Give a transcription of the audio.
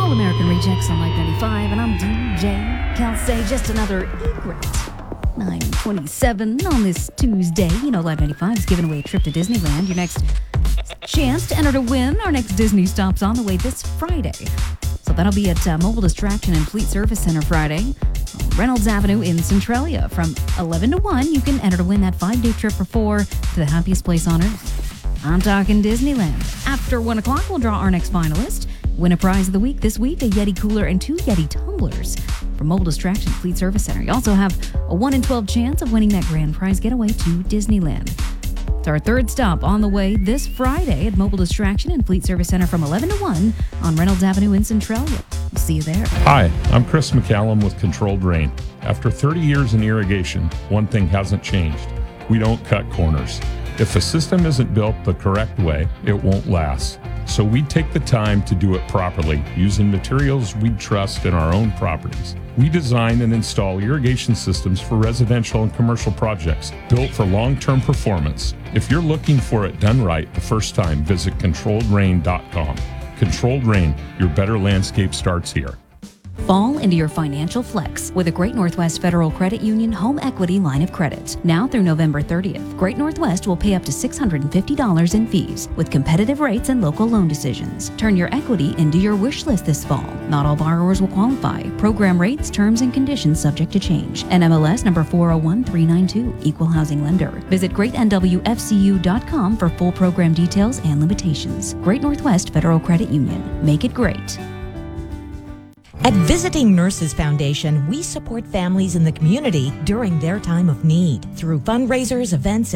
All American Rejects on Life 95, and I'm DJ Kelsey. Just another egret. 9:27 on this Tuesday. You know, Live 95 is giving away a trip to Disneyland. Your next chance to enter to win our next Disney stop's on the way this Friday. So that'll be at Mobile Distraction and Fleet Service Center Friday, Reynolds Avenue in Centralia. From 11 to 1, you can enter to win that 5-day trip for 4 to the happiest place on earth. I'm talking Disneyland. After 1 o'clock, we'll draw our next finalist. Win a prize of the week this week, a Yeti cooler and 2 Yeti tumblers from Mobile Distraction Fleet Service Center. You also have a 1 in 12 chance of winning that grand prize getaway to Disneyland. It's our third stop on the way this Friday at Mobile Distraction and Fleet Service Center from 11 to 1 on Reynolds Avenue in Centralia. We'll see you there. Hi, I'm Chris McCallum with Controlled Rain. After 30 years in irrigation, one thing hasn't changed. We don't cut corners. If a system isn't built the correct way, it won't last. So we take the time to do it properly using materials we trust in our own properties. We design and install irrigation systems for residential and commercial projects built for long-term performance. If you're looking for it done right the first time, visit ControlledRain.com. Controlled Rain, your better landscape starts here. Fall into your financial flex with a Great Northwest Federal Credit Union home equity line of credit. Now through November 30th, Great Northwest will pay up to $650 in fees with competitive rates and local loan decisions. Turn your equity into your wish list this fall. Not all borrowers will qualify. Program rates, terms, and conditions subject to change. NMLS number 401392, Equal Housing Lender. Visit greatnwfcu.com for full program details and limitations. Great Northwest Federal Credit Union. Make it great. At Visiting Nurses Foundation, we support families in the community during their time of need through fundraisers, events,